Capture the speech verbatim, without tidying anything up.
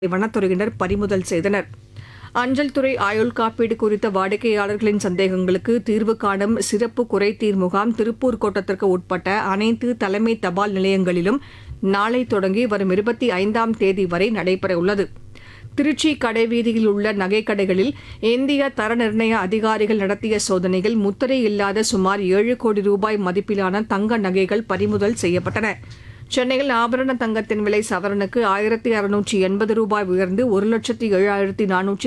வனத்துறையினர் பறிமுதல் செய்தனர். அஞ்சல் துறை ஆயுள் காப்பீடு குறித்த வாடிக்கையாளர்களின் சந்தேகங்களுக்கு தீர்வு காணும் சிறப்பு குறைதீர் முகாம் திருப்பூர் கோட்டத்திற்கு உட்பட்ட அனைத்து தலைமை தபால் நிலையங்களிலும் நாளை தொடங்கி வரும் இருபத்தி ஐந்தாம் தேதி வரை நடைபெறவுள்ளது. திருச்சி கடைவீதியில் உள்ள நகைக்கடைகளில் இந்திய தர நிர்ணய அதிகாரிகள் நடத்திய சோதனையில் முத்திரை இல்லாத சுமார் ஏழு கோடி ரூபாய் மதிப்பிலான தங்க நகைகள் பறிமுதல் செய்யப்பட்டன. சென்னையில் ஆபரண தங்கத்தின் விலை சவரனுக்கு ஆயிரத்தி அறுநூற்று எண்பது ரூபாய் உயர்ந்து ஒரு லட்சத்து ஏழாயிரத்து நானூற்று